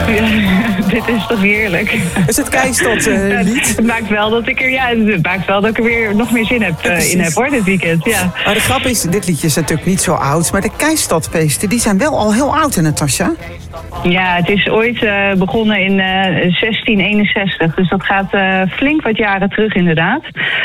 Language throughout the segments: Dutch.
Dit is toch heerlijk. Is het Keistad-lied? Het maakt wel dat ik er weer nog meer zin in heb, hoor, dit weekend. Ja. Maar de grap is, dit liedje is natuurlijk niet zo oud, maar de Keistadfeesten, die zijn wel al heel oud, hè, Natasja? Ja, het is ooit begonnen in 1661, dus dat gaat flink wat jaren terug, inderdaad.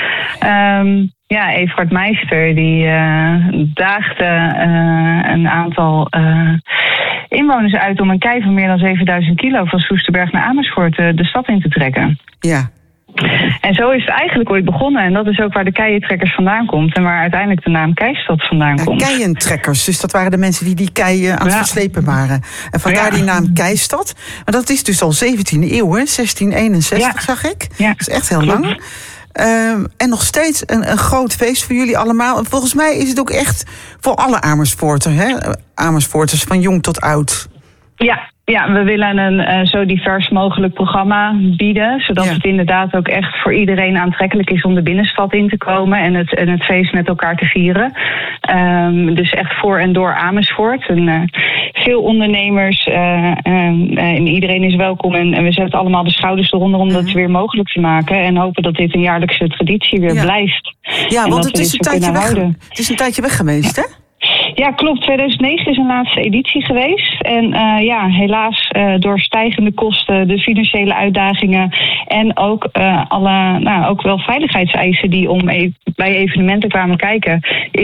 Everhard Meister die daagde een aantal inwoners uit om een kei van meer dan 7000 kilo van Soesterberg naar Amersfoort de stad in te trekken. Ja. En zo is het eigenlijk ooit begonnen. En dat is ook waar de keientrekkers vandaan komt. En waar uiteindelijk de naam Keistad vandaan komt. Keientrekkers, dus dat waren de mensen die keien aan het verslepen waren. En vandaar die naam Keistad. Maar dat is dus al 17e eeuw, hè? 1661 zag ik. Ja. Dat is echt heel lang. En nog steeds een groot feest voor jullie allemaal. En volgens mij is het ook echt voor alle Amersfoorters, hè? Amersfoorters van jong tot oud. Ja, we willen een zo divers mogelijk programma bieden. Zodat het inderdaad ook echt voor iedereen aantrekkelijk is om de binnenstad in te komen. En het feest met elkaar te vieren. Dus echt voor en door Amersfoort. En veel ondernemers en iedereen is welkom. En we zetten allemaal de schouders eronder om dat weer mogelijk te maken. En hopen dat dit een jaarlijkse traditie weer blijft. Ja, want het is een tijdje weg geweest, hè? Ja, klopt. 2009 is een laatste editie geweest. En helaas door stijgende kosten, de financiële uitdagingen en ook ook wel veiligheidseisen die bij evenementen kwamen kijken,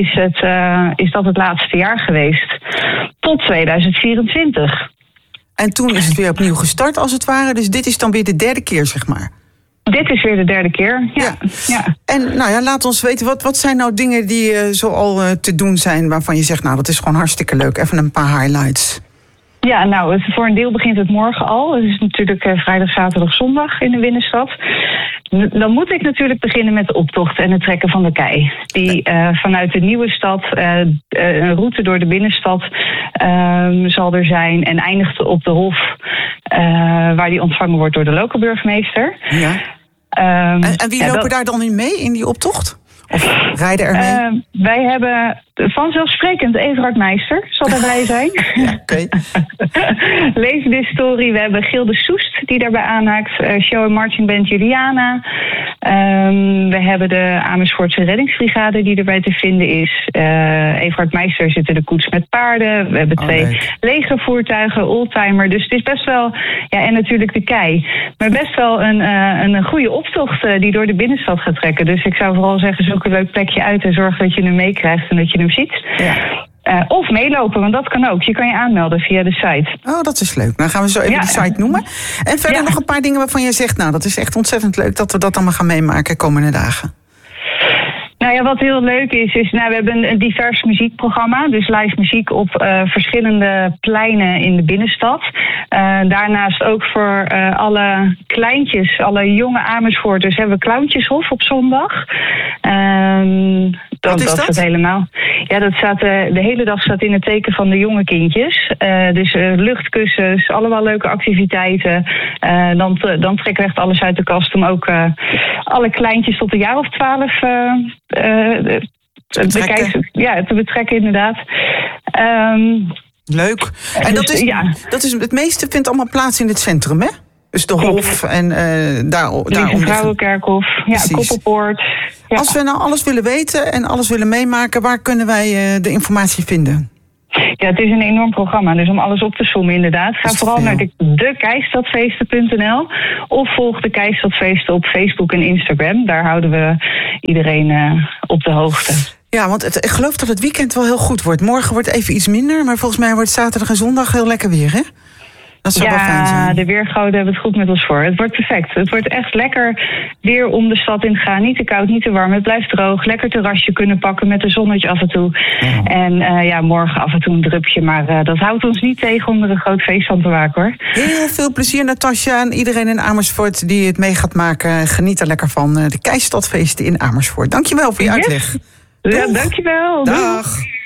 is dat het laatste jaar geweest. Tot 2024. En toen is het weer opnieuw gestart, als het ware. Dus dit is dan weer de derde keer, zeg maar. Dit is weer de derde keer, ja. En laat ons weten, wat zijn nou dingen die zo al te doen zijn, waarvan je zegt, dat is gewoon hartstikke leuk. Even een paar highlights. Ja, voor een deel begint het morgen al. Het is natuurlijk vrijdag, zaterdag, zondag in de binnenstad. Dan moet ik natuurlijk beginnen met de optocht en het trekken van de kei. Die vanuit de nieuwe stad, een route door de binnenstad zal er zijn. En eindigt op de Hof, waar die ontvangen wordt door de lokale burgemeester. Ja. En wie lopen daar dan in mee, in die optocht? Of rijden er mee? Wij hebben vanzelfsprekend Everhard Meister, zal daarbij zijn. Levende historie. We hebben Gilde Soest, die daarbij aanhaakt. Show en Marching Band Juliana. We hebben de Amersfoortse reddingsbrigade die erbij te vinden is. Everhard Meister zit in de koets met paarden. We hebben 2 legervoertuigen, oldtimer. Dus het is best wel, en natuurlijk de kei. Maar best wel een goede optocht die door de binnenstad gaat trekken. Dus ik zou vooral zeggen, zoek een leuk plekje uit en zorg dat je hem meekrijgt en dat je hem ziet. Ja. Of meelopen, want dat kan ook. Je kan je aanmelden via de site. Oh, dat is leuk. Dan gaan we zo even die site noemen. En verder nog een paar dingen waarvan je zegt, dat is echt ontzettend leuk dat we dat allemaal gaan meemaken komende dagen. Wat heel leuk is we hebben een divers muziekprogramma. Dus live muziek op verschillende pleinen in de binnenstad. Daarnaast ook voor alle kleintjes, alle jonge Amersfoorters hebben we Clowntjeshof op zondag. Wat is dat? Staat helemaal. Ja, dat staat de hele dag staat in het teken van de jonge kindjes. Dus luchtkussens, allemaal leuke activiteiten. Dan trekken we echt alles uit de kast om ook alle kleintjes tot een jaar of 12 te betrekken, inderdaad. Leuk. En dat is het meeste vindt allemaal plaats in het centrum, hè? Dus de Hof en daarom. Vrouwenkerkhof, Koppelpoort. Ja. Als we nou alles willen weten en alles willen meemaken, waar kunnen wij de informatie vinden? Ja, het is een enorm programma, dus om alles op te sommen inderdaad. Ga vooral naar dekeistadfeesten.nl of volg de Keistadfeesten op Facebook en Instagram. Daar houden we iedereen op de hoogte. Ja, want ik geloof dat het weekend wel heel goed wordt. Morgen wordt even iets minder, maar volgens mij wordt zaterdag en zondag heel lekker weer, hè? Dat zou wel fijn zijn. De weergoden hebben het goed met ons voor. Het wordt perfect. Het wordt echt lekker weer om de stad in te gaan. Niet te koud, niet te warm. Het blijft droog. Lekker terrasje kunnen pakken met een zonnetje af en toe. Oh. En morgen af en toe een drupje. Maar dat houdt ons niet tegen om er een groot feest van te maken, hoor. Heel veel plezier, Natasja. En iedereen in Amersfoort die het mee gaat maken. Geniet er lekker van. De Keistadfeesten in Amersfoort. Dankjewel voor je uitleg. Ja, dankjewel. Dag.